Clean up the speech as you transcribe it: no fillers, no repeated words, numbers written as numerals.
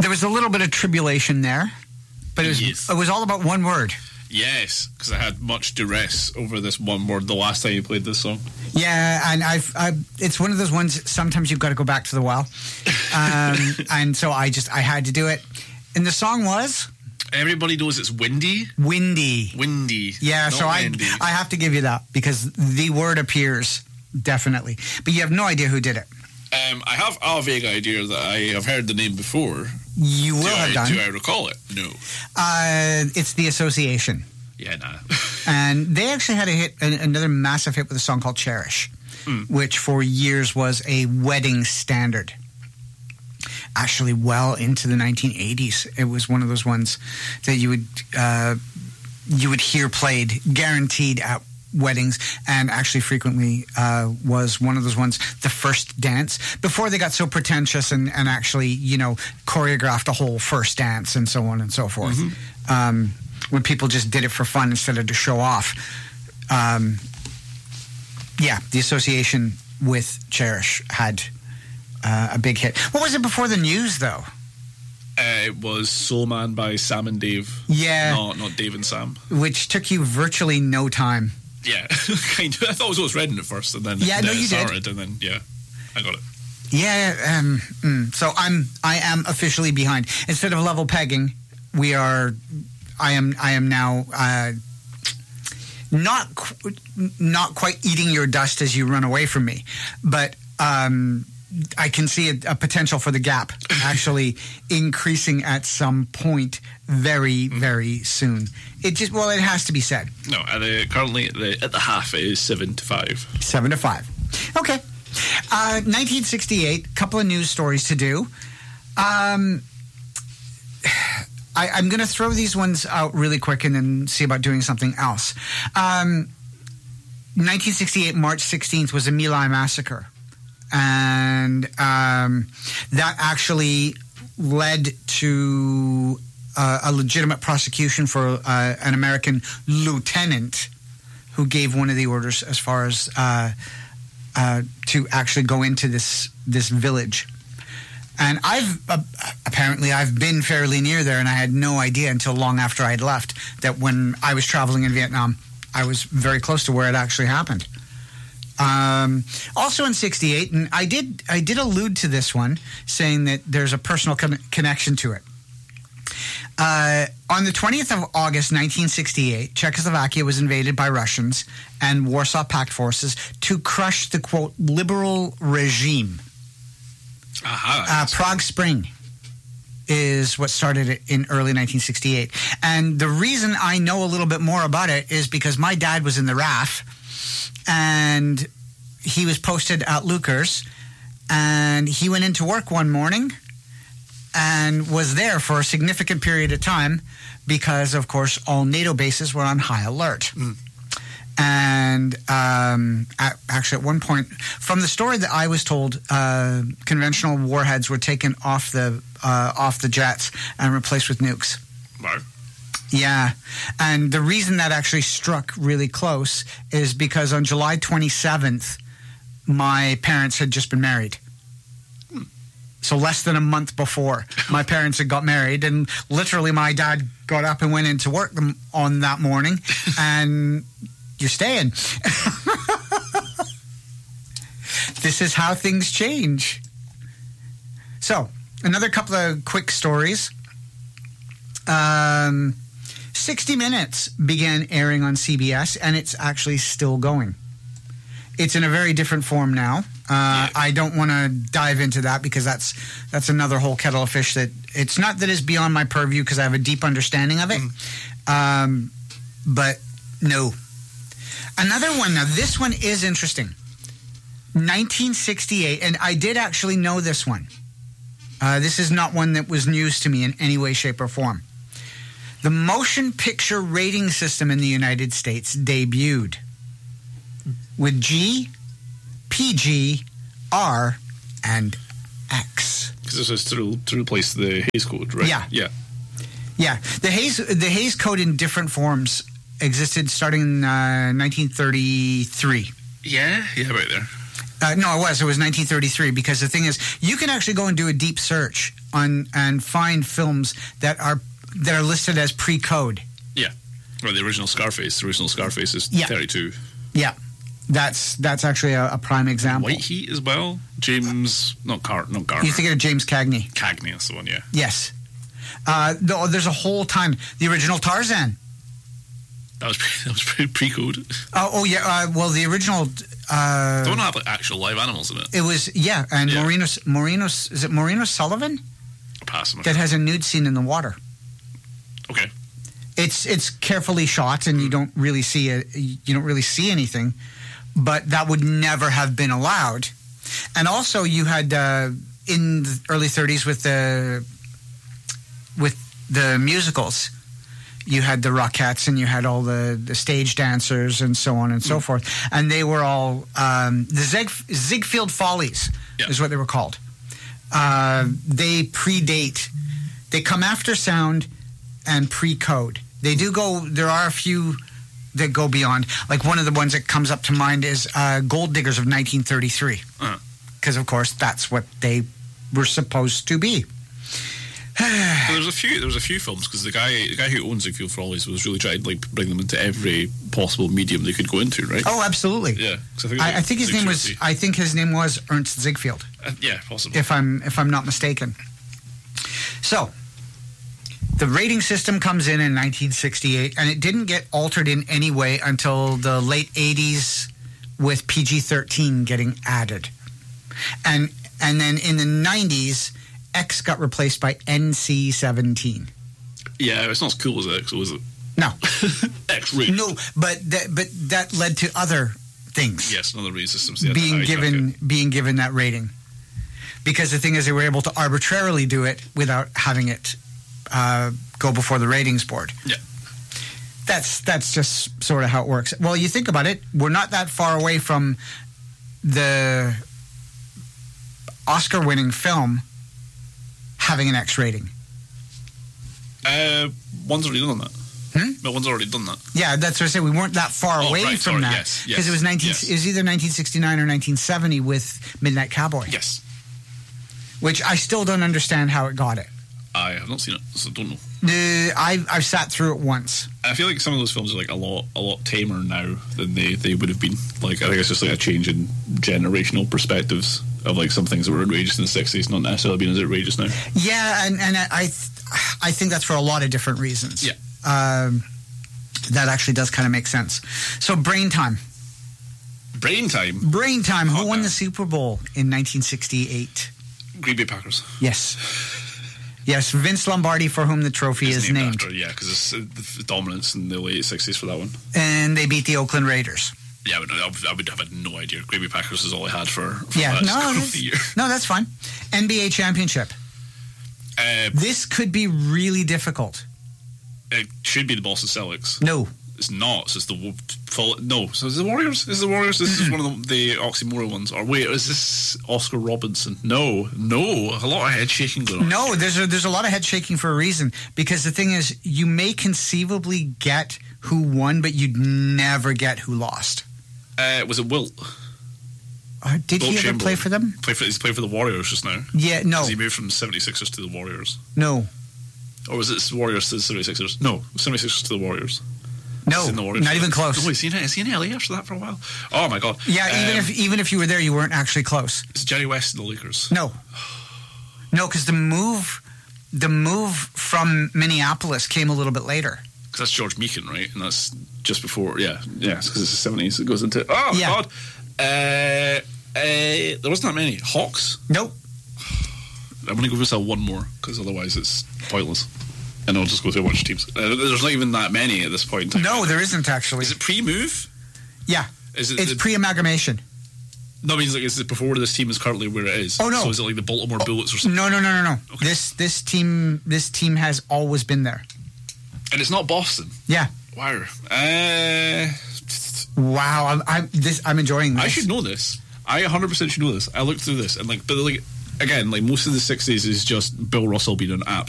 there was a little bit of tribulation there, but it was all about one word. Yes, because I had much duress over this one word the last time you played this song. Yeah, and it's one of those ones, sometimes you've got to go back to the well. And so I had to do it. And the song was? Everybody knows it's windy. Windy. Yeah, so windy. I have to give you that, because the word appears, definitely. But you have no idea who did it. I have a vague idea that I have heard the name before. You will have done. Do I recall it? No. It's The Association. Yeah, nah. And they actually had a hit, another massive hit with a song called Cherish, which for years was a wedding standard. Actually, well into the 1980s, it was one of those ones that you would hear played, guaranteed at weddings, and actually frequently was one of those ones, the first dance, before they got so pretentious and actually, choreographed a whole first dance and so on and so forth. When people just did it for fun instead of to show off. The association with Cherish had a big hit. What was it before the News, though? It was Soul Man by Sam and Dave. Yeah. Not Dave and Sam. Which took you virtually no time. Yeah, kind of. I thought it was Otis Redding at first, and then you started, did. And then I got it. Yeah, so I am officially behind. Instead of level pegging, I am now not quite eating your dust as you run away from me, but I can see a potential for the gap actually increasing at some point very, very soon. It has to be said. No, currently at the half it is 7-5. 7-5. Okay. 1968, couple of news stories to do. I'm going to throw these ones out really quick and then see about doing something else. 1968, March 16th was a My Lai massacre. And that actually led to a legitimate prosecution for an American lieutenant who gave one of the orders as far as to actually go into this village. And I've been fairly near there, and I had no idea until long after I had left that when I was traveling in Vietnam, I was very close to where it actually happened. Also in 68, and I did allude to this one, saying that there's a personal connection to it. On the 20th of August, 1968, Czechoslovakia was invaded by Russians and Warsaw Pact forces to crush the, quote, liberal regime. Prague Spring is what started it in early 1968. And the reason I know a little bit more about it is because my dad was in the RAF, and he was posted at Lukers, and he went into work one morning and was there for a significant period of time because, of course, all NATO bases were on high alert. And actually, at one point, from the story that I was told, conventional warheads were taken off the jets and replaced with nukes. Wow. Yeah, and the reason that actually struck really close is because on July 27th, my parents had just been married. So less than a month before, my parents had got married, and literally my dad got up and went into work on that morning, and you're staying. This is how things change. So, another couple of quick stories. 60 Minutes began airing on CBS, and it's actually still going. It's in a very different form now. I don't want to dive into that because that's another whole kettle of fish that it's not that it's beyond my purview because I have a deep understanding of it. But no. Another one. Now, this one is interesting. 1968, and I did actually know this one. This is not one that was news to me in any way, shape, or form. The motion picture rating system in the United States debuted with G, PG, R, and X. Because this is to replace the Hays Code, right? Yeah. The Hays Code in different forms existed starting in 1933. Yeah, about there. No, it was 1933, because the thing is, you can actually go and do a deep search on and find films that are listed as pre-code. Yeah. Or the original Scarface. The original Scarface is 32. Yeah. That's actually a prime example. White Heat as well. James, not Garner. You're thinking of James Cagney. Cagney, that's the one, yeah. Yes. There's a whole time. The original Tarzan. That was pre-code. Oh yeah. Well, the original. The one had like actual live animals in it. It was, yeah, and Yeah. Maureen is it Maureen O'Sullivan Pass them. that has a nude scene in the water. Okay. It's carefully shot, and you don't really see anything, but that would never have been allowed. And also, you had in the early 30s with the musicals, you had the Rockettes and you had all the stage dancers and so on and so forth, and they were all the Ziegfeld Follies is what they were called. They come after sound and pre-code. They do go. There are a few that go beyond. Like one of the ones that comes up to mind is Gold Diggers of 1933, because of course that's what they were supposed to be. So there was a few films, because the guy who owns Ziegfeld Follies was really trying to like bring them into every possible medium they could go into, right? Oh, absolutely. Yeah, I think his name was. I think his name was Ernst Ziegfeld. Yeah, possibly. If I'm not mistaken. So, the rating system comes in 1968, and it didn't get altered in any way until the late 80s, with PG-13 getting added, and then in the 90s. X got replaced by NC-17. Yeah, it's not as cool as X, was it? No. X-rated. No, but that led to other things. Yes, another rating systems. Being given that rating. Because the thing is, they were able to arbitrarily do it without having it go before the ratings board. Yeah. That's just sort of how it works. Well, you think about it, we're not that far away from the Oscar-winning film having an X rating. One's already done that. But one's already done that. Yeah, that's what I said. We weren't that far away from that. Yes, because it was it was either 1969 or 1970 with Midnight Cowboy. Yes. Which I still don't understand how it got it. I have not seen it, so I don't know. I've sat through it once. I feel like some of those films are like a lot tamer now than they would have been. Like, I think it's just like a change in generational perspectives of like some things that were outrageous in the 60s not necessarily being as outrageous now. Yeah, and I think that's for a lot of different reasons. Yeah. That actually does kind of make sense. So, Brain Time. Brain Time? Brain Time. Who won the Super Bowl in 1968? Green Bay Packers. Yes. Yes, Vince Lombardi, for whom the trophy is named. After, yeah, because it's the dominance in the late 60s for that one. And they beat the Oakland Raiders. Yeah, I would have had no idea. Green Bay Packers is all I had for yeah, the year. No, that's fine. NBA championship. This could be really difficult. It should be the Boston Celtics. No. It's not. So it's the no. So is the Warriors? Is the Warriors? This is one of the oxymoron ones. Or wait, is this Oscar Robertson? No. A lot of head shaking going on. No, there's a lot of head shaking for a reason. Because the thing is, you may conceivably get who won, but you'd never get who lost. Was it Wilt? Did he ever play for them? He's playing for the Warriors just now. Yeah, no. He moved from the 76ers to the Warriors. No. Or was it Warriors to the 76ers? No, 76ers to the Warriors. No, not even close. Oh, is he in LA after that for a while? Oh my God! Yeah, even if you were there, you weren't actually close. It's Jerry West and the Lakers. No, because the move from Minneapolis came a little bit later. Because that's George Meekin, right? And that's just before. Yeah, because it's the 70s. It goes into. Oh yeah. God! There wasn't that many Hawks. Nope. I'm going to go for one more because otherwise it's pointless. And I'll just go through a bunch of teams. There's not even that many at this point in time. No, there isn't actually. Is it pre-move? Yeah. It's pre-amalgamation. No, I mean, is it before this team is currently where it is? Oh, no. So is it like the Baltimore Bullets or something? No. Okay. This team has always been there. And it's not Boston? Yeah. Wow. Wow, I'm enjoying this. I should know this. I 100% should know this. I looked through this and most of the 60s is just Bill Russell being an absolute